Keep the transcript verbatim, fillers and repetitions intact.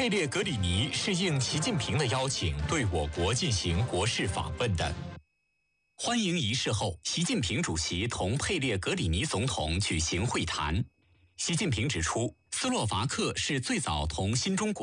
佩列格里尼是应习近平的邀请对我国进行国事访问的。欢迎仪式后，习近平主席同佩列格里尼总统举行会谈。习近平指出，斯洛伐克是最早同新中国